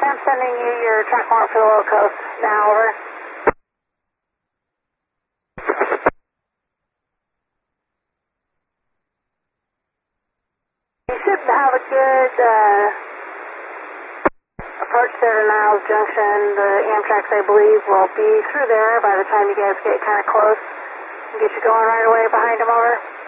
I'm sending you your track mark for the low coast. Now, over. You should have a good approach there to Niles Junction. The Amtrak's, I believe, will be through there by the time you guys get kind of close. Get you going right away behind them, over.